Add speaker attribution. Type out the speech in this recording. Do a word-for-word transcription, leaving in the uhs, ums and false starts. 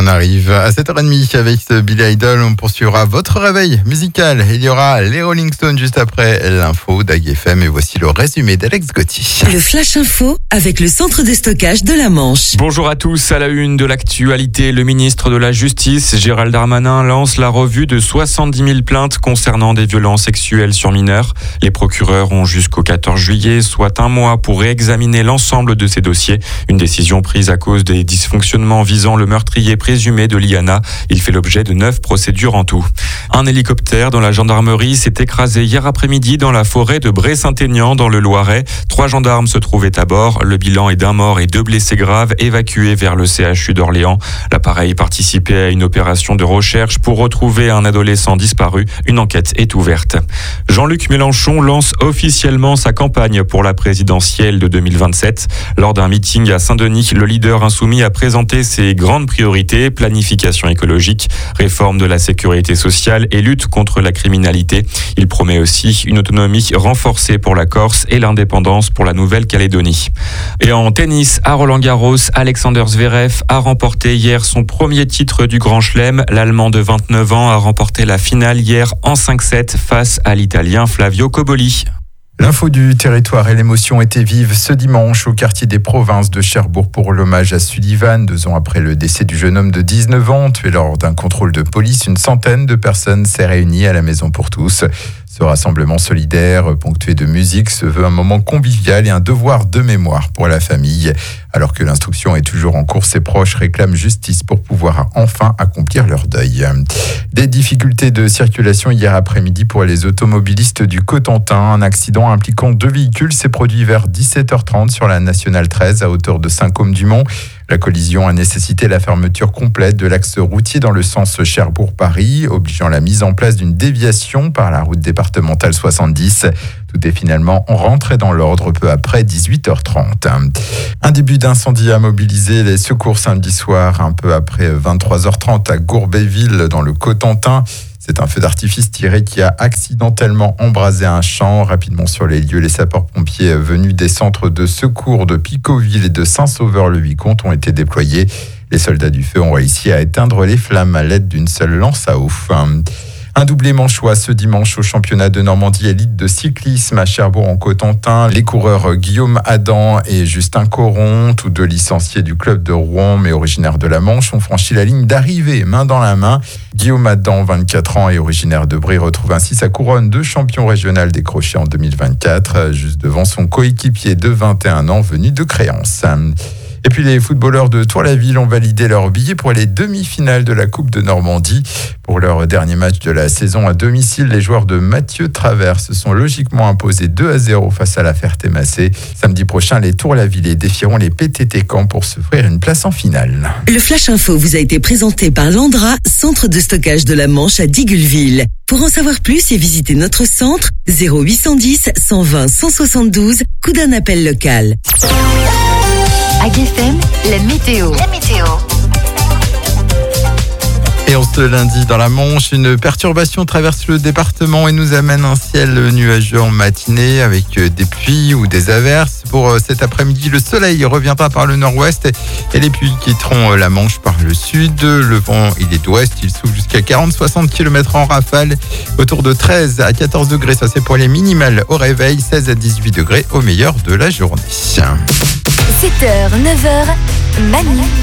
Speaker 1: On arrive à sept heures trente avec ce Billy Idol. On poursuivra votre réveil musical. Il y aura les Rolling Stones juste après l'info d'A G F M. Et voici le résumé d'Alex Gauthier.
Speaker 2: Le Flash Info avec le centre de stockage de la Manche.
Speaker 3: Bonjour à tous. À la une de l'actualité, le ministre de la Justice, Gérald Darmanin, lance la revue de soixante-dix mille plaintes concernant des violences sexuelles sur mineurs. Les procureurs ont jusqu'au quatorze juillet, soit un mois, pour réexaminer l'ensemble de ces dossiers. Une décision prise à cause des dysfonctionnements visant le meurtrier présumé de l'I A N A. Il fait l'objet de neuf procédures en tout. Un hélicoptère dans la gendarmerie s'est écrasé hier après-midi dans la forêt de Bray-Saint-Aignan dans le Loiret. Trois gendarmes se trouvaient à bord. Le bilan est d'un mort et deux blessés graves évacués vers le C H U d'Orléans. L'appareil participait à une opération de recherche pour retrouver un adolescent disparu. Une enquête est ouverte. Jean-Luc Mélenchon lance officiellement sa campagne pour la présidentielle de deux mille vingt-sept. Lors d'un meeting à Saint-Denis, le leader insoumis a présenté ses grandes priorités: planification écologique, réforme de la sécurité sociale et lutte contre la criminalité. Il promet aussi une autonomie renforcée pour la Corse et l'indépendance pour la Nouvelle-Calédonie. Et en tennis, à Roland-Garros, Alexander Zverev a remporté hier son premier titre du Grand Chelem. L'Allemand de vingt-neuf ans a remporté la finale hier en cinq sept face à l'Italien Flavio Cobolli.
Speaker 1: L'info du territoire et l'émotion étaient vives ce dimanche au quartier des Provinces de Cherbourg pour l'hommage à Sullivan. Deux ans après le décès du jeune homme de dix-neuf ans, tué lors d'un contrôle de police, une centaine de personnes s'est réunie à la Maison pour tous. Ce rassemblement solidaire, ponctué de musique, se veut un moment convivial et un devoir de mémoire pour la famille. Alors que l'instruction est toujours en cours, ses proches réclament justice pour pouvoir enfin accomplir leur deuil. Des difficultés de circulation hier après-midi pour les automobilistes du Cotentin. Un accident impliquant deux véhicules s'est produit vers dix-sept heures trente sur la nationale treize à hauteur de Saint-Côme-du-Mont. La collision a nécessité la fermeture complète de l'axe routier dans le sens Cherbourg-Paris, obligeant la mise en place d'une déviation par la route départementale soixante-dix. Tout est finalement rentré dans l'ordre peu après dix-huit heures trente. Un début d'incendie a mobilisé les secours samedi soir, un peu après vingt-trois heures trente à Gourbéville dans le Cotentin. C'est un feu d'artifice tiré qui a accidentellement embrasé un champ. Rapidement sur les lieux, les sapeurs-pompiers venus des centres de secours de Picoville et de Saint-Sauveur-le-Vicomte ont été déployés. Les soldats du feu ont réussi à éteindre les flammes à l'aide d'une seule lance à eau. Un doublé manchois ce dimanche au championnat de Normandie élite de cyclisme à Cherbourg en Cotentin. Les coureurs Guillaume Adam et Justin Coron, tous deux licenciés du club de Rouen mais originaires de la Manche, ont franchi la ligne d'arrivée main dans la main. Guillaume Adam, vingt-quatre ans et originaire de Brie, retrouve ainsi sa couronne de champion régional décroché en deux mille vingt-quatre, juste devant son coéquipier de vingt et un ans venu de Créance. Et puis les footballeurs de Tour-la-Ville ont validé leur billet pour les demi-finales de la Coupe de Normandie. Pour leur dernier match de la saison à domicile, les joueurs de Mathieu Travers se sont logiquement imposés deux à zéro face à la Ferté-Massé. Samedi prochain, les Tour-la-Ville défieront les P T T Caen pour s'offrir une place en finale.
Speaker 2: Le Flash Info vous a été présenté par Landra, centre de stockage de la Manche à Digueulville. Pour en savoir plus et visiter notre centre, zéro huit cent dix, cent vingt, cent soixante-douze, coup d'un appel local.
Speaker 4: A G F M, la météo. La météo.
Speaker 1: Et on ce lundi dans la Manche, une perturbation traverse le département et nous amène un ciel nuageux en matinée avec des pluies ou des averses. Pour cet après-midi, le soleil reviendra par le nord-ouest et les pluies quitteront la Manche par le sud. Le vent, il est d'ouest, il souffle jusqu'à quarante à soixante kilomètres en rafale, autour de treize à quatorze degrés. Ça, c'est pour les minimales au réveil, seize à dix-huit degrés au meilleur de la journée.
Speaker 4: sept heures, neuf heures, Manu